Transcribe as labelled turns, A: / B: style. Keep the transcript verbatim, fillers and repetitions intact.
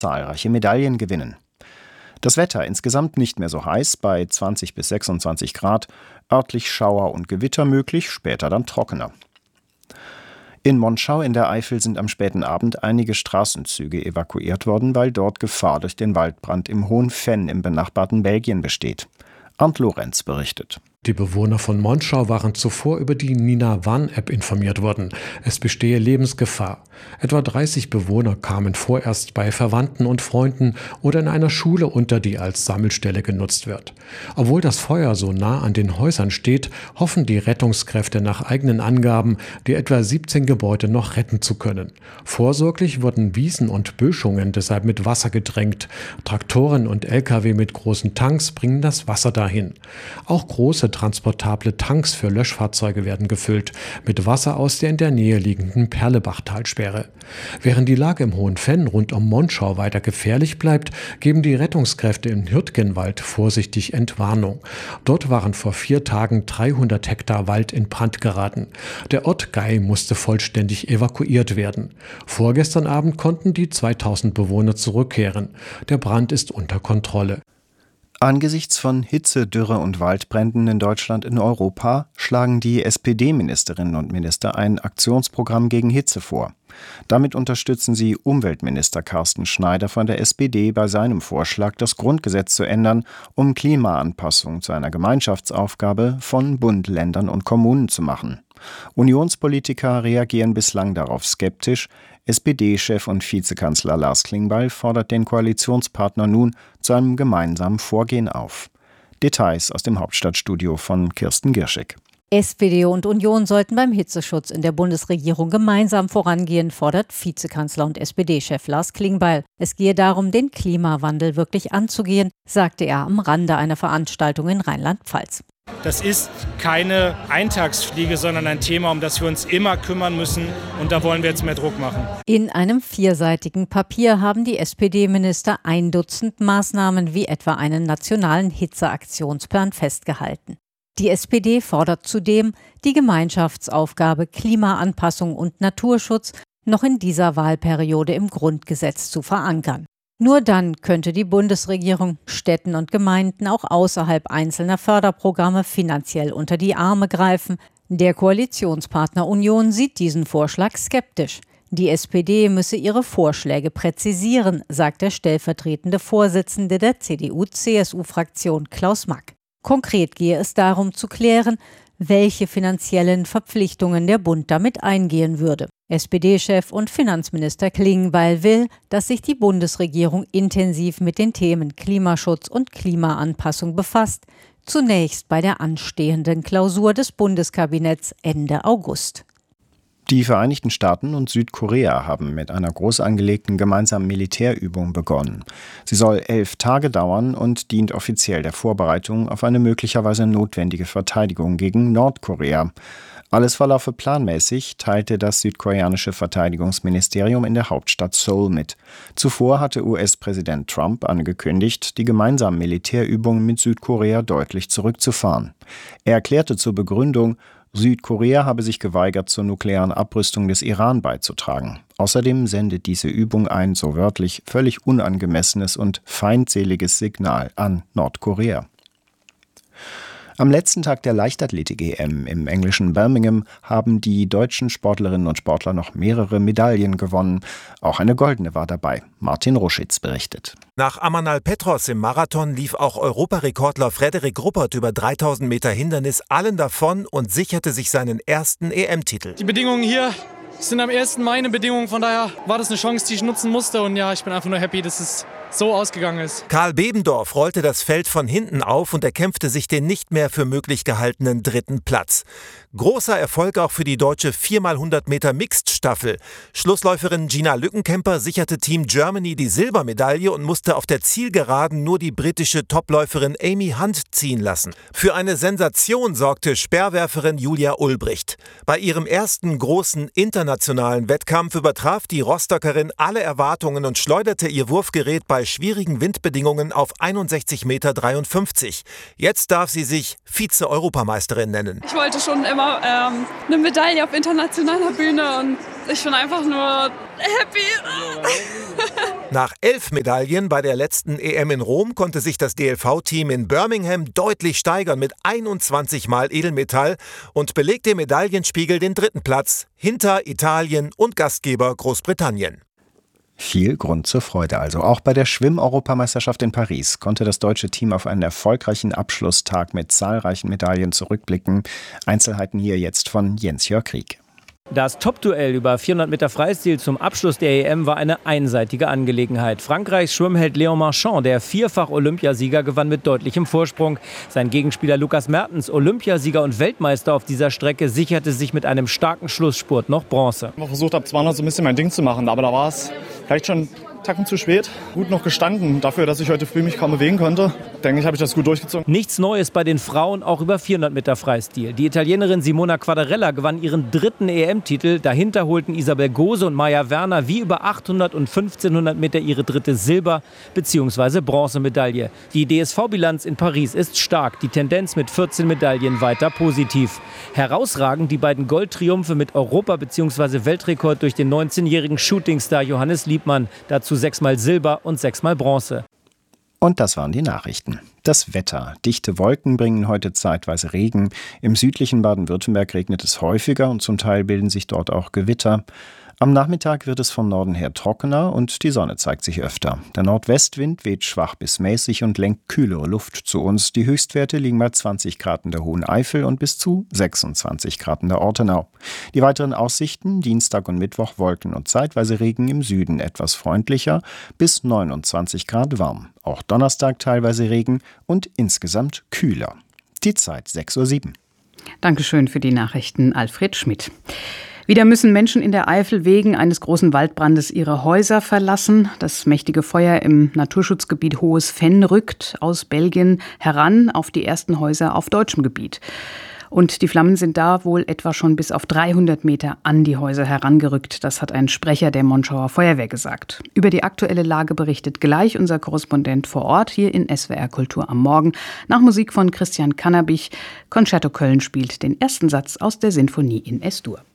A: zahlreiche Medaillen gewinnen. Das Wetter insgesamt nicht mehr so heiß, bei zwanzig bis sechsundzwanzig Grad, örtlich Schauer und Gewitter möglich, später dann trockener. In Monschau in der Eifel sind am späten Abend einige Straßenzüge evakuiert worden, weil dort Gefahr durch den Waldbrand im Hohen Venn im benachbarten Belgien besteht. Arndt Lorenz berichtet.
B: Die Bewohner von Monschau waren zuvor über die Nina Warn-App informiert worden. Es bestehe Lebensgefahr. Etwa dreißig Bewohner kamen vorerst bei Verwandten und Freunden oder in einer Schule unter, die als Sammelstelle genutzt wird. Obwohl das Feuer so nah an den Häusern steht, hoffen die Rettungskräfte nach eigenen Angaben, die etwa siebzehn Gebäude noch retten zu können. Vorsorglich wurden Wiesen und Böschungen deshalb mit Wasser gedrängt. Traktoren und L K W mit großen Tanks bringen das Wasser dahin. Auch große transportable Tanks für Löschfahrzeuge werden gefüllt, mit Wasser aus der in der Nähe liegenden Perlebachtalsperre. Während die Lage im Hohen Venn rund um Monschau weiter gefährlich bleibt, geben die Rettungskräfte in Hürtgenwald vorsichtig Entwarnung. Dort waren vor vier Tagen dreihundert Hektar Wald in Brand geraten. Der Ort Gei musste vollständig evakuiert werden. Vorgestern Abend konnten die zweitausend Bewohner zurückkehren. Der Brand ist unter Kontrolle.
A: Angesichts von Hitze, Dürre und Waldbränden in Deutschland und Europa schlagen die S P D-Ministerinnen und Minister ein Aktionsprogramm gegen Hitze vor. Damit unterstützen sie Umweltminister Carsten Schneider von der S P D bei seinem Vorschlag, das Grundgesetz zu ändern, um Klimaanpassung zu einer Gemeinschaftsaufgabe von Bund, Ländern und Kommunen zu machen. Unionspolitiker reagieren bislang darauf skeptisch. S P D-Chef und Vizekanzler Lars Klingbeil fordert den Koalitionspartner nun zu einem gemeinsamen Vorgehen auf. Details aus dem Hauptstadtstudio von Kirsten Girschek.
C: S P D und Union sollten beim Hitzeschutz in der Bundesregierung gemeinsam vorangehen, fordert Vizekanzler und S P D-Chef Lars Klingbeil. Es gehe darum, den Klimawandel wirklich anzugehen, sagte er am Rande einer Veranstaltung in Rheinland-Pfalz.
D: Das ist keine Eintagsfliege, sondern ein Thema, um das wir uns immer kümmern müssen. Und da wollen wir jetzt mehr Druck machen.
C: In einem vierseitigen Papier haben die S P D-Minister ein Dutzend Maßnahmen wie etwa einen nationalen Hitzeaktionsplan festgehalten. Die S P D fordert zudem, die Gemeinschaftsaufgabe Klimaanpassung und Naturschutz noch in dieser Wahlperiode im Grundgesetz zu verankern. Nur dann könnte die Bundesregierung Städten und Gemeinden auch außerhalb einzelner Förderprogramme finanziell unter die Arme greifen. Der Koalitionspartner Union sieht diesen Vorschlag skeptisch. Die S P D müsse ihre Vorschläge präzisieren, sagt der stellvertretende Vorsitzende der C D U C S U-Fraktion Klaus Mack. Konkret gehe es darum zu klären, welche finanziellen Verpflichtungen der Bund damit eingehen würde. S P D-Chef und Finanzminister Klingbeil will, dass sich die Bundesregierung intensiv mit den Themen Klimaschutz und Klimaanpassung befasst, zunächst bei der anstehenden Klausur des Bundeskabinetts Ende August.
A: Die Vereinigten Staaten und Südkorea haben mit einer groß angelegten gemeinsamen Militärübung begonnen. Sie soll elf Tage dauern und dient offiziell der Vorbereitung auf eine möglicherweise notwendige Verteidigung gegen Nordkorea. Alles verlaufe planmäßig, teilte das südkoreanische Verteidigungsministerium in der Hauptstadt Seoul mit. Zuvor hatte U S-Präsident Trump angekündigt, die gemeinsamen Militärübungen mit Südkorea deutlich zurückzufahren. Er erklärte zur Begründung, Südkorea habe sich geweigert, zur nuklearen Abrüstung des Iran beizutragen. Außerdem sendet diese Übung ein, so wörtlich, völlig unangemessenes und feindseliges Signal an Nordkorea. Am letzten Tag der Leichtathletik-E M im englischen Birmingham haben die deutschen Sportlerinnen und Sportler noch mehrere Medaillen gewonnen. Auch eine goldene war dabei. Martin Ruschitz berichtet.
E: Nach Amanal Petros im Marathon lief auch Europarekordler Frederik Ruppert über dreitausend Meter Hindernis allen davon und sicherte sich seinen ersten E M-Titel.
F: Die Bedingungen hier sind am ersten meine Bedingungen, von daher war das eine Chance, die ich nutzen musste. Und ja, ich bin einfach nur happy, dass es so ausgegangen ist.
E: Karl Bebendorf rollte das Feld von hinten auf und erkämpfte sich den nicht mehr für möglich gehaltenen dritten Platz. Großer Erfolg auch für die deutsche vier mal hundert Meter Mixed-Staffel. Schlussläuferin Gina Lückenkämper sicherte Team Germany die Silbermedaille und musste auf der Zielgeraden nur die britische Topläuferin Amy Hunt ziehen lassen. Für eine Sensation sorgte Speerwerferin Julia Ulbricht. Bei ihrem ersten großen internationalen Wettkampf übertraf die Rostockerin alle Erwartungen und schleuderte ihr Wurfgerät bei schwierigen Windbedingungen auf einundsechzig Komma dreiundfünfzig Meter. Jetzt darf sie sich Vize-Europameisterin nennen.
G: Ich wollte schon immer ähm, eine Medaille auf internationaler Bühne und Ich bin einfach nur happy.
E: Nach elf Medaillen bei der letzten E M in Rom konnte sich das D L V-Team in Birmingham deutlich steigern mit einundzwanzig Mal Edelmetall und belegte im Medaillenspiegel den dritten Platz hinter Italien und Gastgeber Großbritannien.
A: Viel Grund zur Freude also. Auch bei der Schwimm-Europameisterschaft in Paris konnte das deutsche Team auf einen erfolgreichen Abschlusstag mit zahlreichen Medaillen zurückblicken. Einzelheiten hier jetzt von Jens-Jörg Krieg.
H: Das Top-Duell über vierhundert Meter Freistil zum Abschluss der E M war eine einseitige Angelegenheit. Frankreichs Schwimmheld Léon Marchand, der Vierfach-Olympiasieger, gewann mit deutlichem Vorsprung. Sein Gegenspieler Lukas Mertens, Olympiasieger und Weltmeister auf dieser Strecke, sicherte sich mit einem starken Schlussspurt noch Bronze.
I: Ich habe versucht, ab zweihundert so ein bisschen mein Ding zu machen, aber da war es vielleicht schon Tacken zu spät. Gut noch gestanden. Dafür, dass ich heute früh mich kaum bewegen konnte, denke ich, habe ich das gut durchgezogen.
H: Nichts Neues bei den Frauen, auch über vierhundert Meter Freistil. Die Italienerin Simona Quadarella gewann ihren dritten E M-Titel. Dahinter holten Isabel Gose und Maja Werner wie über achthundert und fünfzehnhundert Meter ihre dritte Silber- bzw. Bronzemedaille. Die D S V-Bilanz in Paris ist stark. Die Tendenz mit vierzehn Medaillen weiter positiv. Herausragend die beiden Goldtriumphe mit Europa- bzw. Weltrekord durch den neunzehnjährigen Shootingstar Johannes Liebmann. Dazu sechsmal Silber und sechsmal Bronze.
A: Und das waren die Nachrichten. Das Wetter. Dichte Wolken bringen heute zeitweise Regen. Im südlichen Baden-Württemberg regnet es häufiger und zum Teil bilden sich dort auch Gewitter. Am Nachmittag wird es vom Norden her trockener und die Sonne zeigt sich öfter. Der Nordwestwind weht schwach bis mäßig und lenkt kühlere Luft zu uns. Die Höchstwerte liegen bei zwanzig Grad in der Hohen Eifel und bis zu sechsundzwanzig Grad in der Ortenau. Die weiteren Aussichten: Dienstag und Mittwoch Wolken und zeitweise Regen, im Süden etwas freundlicher, bis neunundzwanzig Grad warm. Auch Donnerstag teilweise Regen und insgesamt kühler. Die Zeit sechs Uhr sieben.
J: Dankeschön für die Nachrichten, Alfred Schmidt. Wieder müssen Menschen in der Eifel wegen eines großen Waldbrandes ihre Häuser verlassen. Das mächtige Feuer im Naturschutzgebiet Hohes Fenn rückt aus Belgien heran auf die ersten Häuser auf deutschem Gebiet. Und die Flammen sind da wohl etwa schon bis auf dreihundert Meter an die Häuser herangerückt. Das hat ein Sprecher der Monschauer Feuerwehr gesagt. Über die aktuelle Lage berichtet gleich unser Korrespondent vor Ort hier in S W R Kultur am Morgen. Nach Musik von Christian Kannabich. Concerto Köln spielt den ersten Satz aus der Sinfonie in Es-Dur.